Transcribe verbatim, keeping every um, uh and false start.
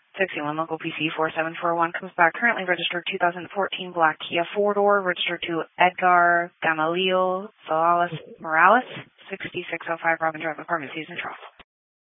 sixty-one local P C four seven four one comes back. Currently registered two thousand fourteen black Kia four-door, registered to Edgar Gamaliel Morales, sixty-six oh five Robin Drive, Apartment C's in Charles.